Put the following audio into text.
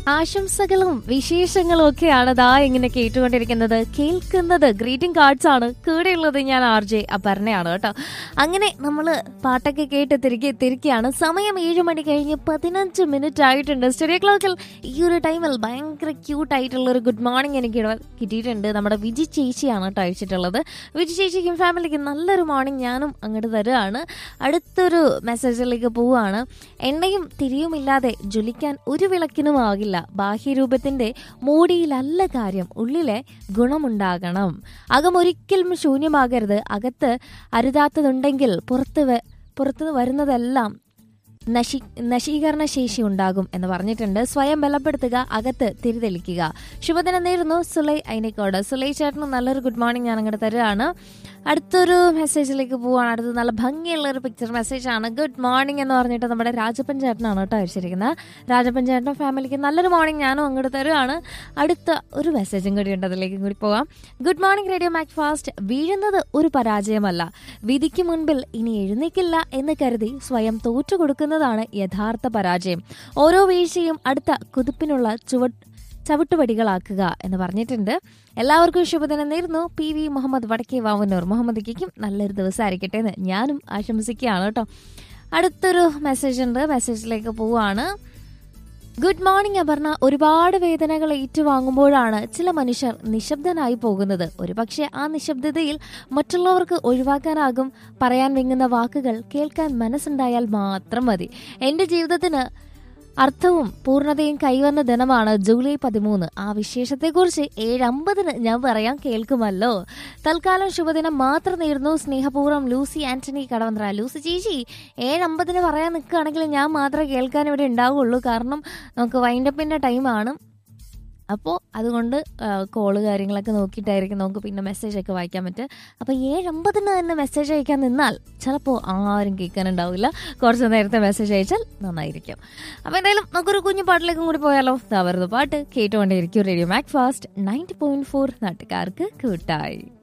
ആശംസകളും വിശേഷങ്ങളും ഒക്കെയാണ് ദാ ഇങ്ങനെ കേട്ടുകൊണ്ടിരിക്കുന്നത്. കേൾക്കുന്നത് ഗ്രീറ്റിംഗ് കാർഡ്സ് ആണ്. കൂടെയുള്ളത് ഞാൻ RJ അപർണയാണ് കേട്ടോ. അങ്ങനെ നമ്മള് പാട്ടൊക്കെ കേട്ട് തിരികെയാണ്. സമയം 7 മണി കഴിഞ്ഞ് 15 മിനിറ്റ് ആയിട്ടുണ്ട്. സ്റ്റഡി ക്ലോക്കിൽ ഈ ഒരു ടൈമിൽ ഭയങ്കര ക്യൂട്ട് ആയിട്ടുള്ള ഒരു ഗുഡ് മോർണിംഗ് എനിക്ക് കിട്ടിയിട്ടുണ്ട്. നമ്മുടെ വിജി ചേച്ചിയാണ് കേട്ടോ അയച്ചിട്ടുള്ളത്. വിജി ചേച്ചിക്കും ഫാമിലിക്കും നല്ലൊരു മോർണിംഗ് ഞാനും അങ്ങോട്ട് തരുകയാണ്. അടുത്തൊരു മെസ്സേജിലേക്ക് പോവുകയാണ്. എണ്ണയും തിരിയുമില്ലാതെ ജ്വലിക്കാൻ ഒരു വിളക്കിനും ആകില്ല. ബാഹ്യരൂപത്തിന്റെ മോടിയിലല്ല കാര്യം, ഉള്ളിലെ ഗുണമുണ്ടാകണം. അകം ഒരിക്കലും ശൂന്യമാകരുത്. അകത്ത് അരുതാത്തതുണ്ടെങ്കിൽ പുറത്ത് വരുന്നതെല്ലാം നശീകരണ ശേഷി ഉണ്ടാകും എന്ന് പറഞ്ഞിട്ടുണ്ട്. സ്വയം ബലപ്പെടുത്തുക, അകത്ത് തിരിതെളിക്കുക. ശുഭദിനം നേരുന്നു സുലൈ ഐനിക്കോട്. സുലൈ ചേട്ടന് നല്ലൊരു ഗുഡ് മോർണിംഗ് ഞാൻ അങ്ങോട്ട് തരുകയാണ്. അടുത്തൊരു മെസ്സേജിലേക്ക് പോവാണ്. അടുത്ത് നല്ല ഭംഗിയുള്ള ഒരു പിക്ചർ മെസ്സേജാണ്. ഗുഡ് മോർണിംഗ് എന്ന് പറഞ്ഞിട്ട് നമ്മുടെ രാജപ്പൻ ചേട്ടനാണ് കേട്ടോ അയച്ചിരിക്കുന്നത്. രാജപ്പൻ ചേട്ടനും ഫാമിലിക്ക് നല്ലൊരു മോർണിംഗ് ഞാനും അങ്ങോട്ട് തരുകയാണ്. അടുത്ത ഒരു മെസ്സേജും കൂടി ഉണ്ട്, അതിലേക്കും കൂടി പോവാം. Good morning radio Macfast. വീഴുന്നത് ഒരു പരാജയമല്ല, വിധിക്ക് മുൻപിൽ ഇനി എഴുന്നേക്കില്ല എന്ന് കരുതി സ്വയം തോറ്റു കൊടുക്കുന്നതാണ് യഥാർത്ഥ പരാജയം. ഓരോ വീഴ്ചയും അടുത്ത കുതിപ്പിനുള്ള ചവിട്ടുപടികളാക്കുക എന്ന് പറഞ്ഞിട്ടുണ്ട്. എല്ലാവർക്കും ശുഭദിനം നേരുന്നു. PV മുഹമ്മദ് വടക്കേ വാവന്നൂർ. മുഹമ്മദിക്കും നല്ലൊരു ദിവസം ആയിരിക്കട്ടെ എന്ന് ഞാനും ആശംസിക്കുകയാണ് കേട്ടോ. അടുത്തൊരു മെസ്സേജ് ഉണ്ട്, മെസ്സേജിലേക്ക് പോവാണ്. Good morning Aparna. ഒരുപാട് വേദനകൾ ഏറ്റുവാങ്ങുമ്പോഴാണ് ചില മനുഷ്യർ നിശബ്ദനായി പോകുന്നത്. ഒരുപക്ഷെ ആ നിശബ്ദതയിൽ മറ്റുള്ളവർക്ക് ഒഴിവാക്കാനാകും. പറയാൻ വെങ്ങുന്ന വാക്കുകൾ കേൾക്കാൻ മനസ്സുണ്ടായാൽ മാത്രം മതി. എന്റെ ജീവിതത്തിന് അർത്ഥവും പൂർണ്ണതയും കൈവന്ന ദിനമാണ് ജൂലൈ 13. ആ വിശേഷത്തെക്കുറിച്ച് 7:50 ഞാൻ പറയാൻ കേൾക്കുമല്ലോ. തൽക്കാലം ശുഭദിനം മാത്രം നേരുന്നു. സ്നേഹപൂർവ്വം ലൂസി ആന്റണി കടവന്ത്ര. ലൂസി ചേച്ചി 7:50 പറയാൻ നിൽക്കുകയാണെങ്കിൽ ഞാൻ മാത്രമേ കേൾക്കാൻ ഇവിടെ ഉണ്ടാവുള്ളൂ. കാരണം നമുക്ക് വൈൻഡപ്പിന്റെ ടൈമാണ്. അപ്പോൾ അതുകൊണ്ട് കോള് കാര്യങ്ങളൊക്കെ നോക്കിയിട്ടായിരിക്കും നമുക്ക് പിന്നെ മെസ്സേജൊക്കെ വായിക്കാൻ പറ്റുക. അപ്പോൾ 7:50 തന്നെ മെസ്സേജ് അയക്കാൻ നിന്നാൽ ചിലപ്പോൾ ആരും കേൾക്കാനുണ്ടാവില്ല. കുറച്ച് നേരത്തെ മെസ്സേജ് അയച്ചാൽ നന്നായിരിക്കും. അപ്പോൾ എന്തായാലും നമുക്കൊരു കുഞ്ഞു പാട്ടിലേക്കും കൂടി പോയാലോ. വരുന്ന പാട്ട് കേട്ടുകൊണ്ടേയിരിക്കും റേഡിയോ മാക്ഫാസ്റ്റ് 90.4 നാട്ടുകാർക്ക് കൂട്ടായി.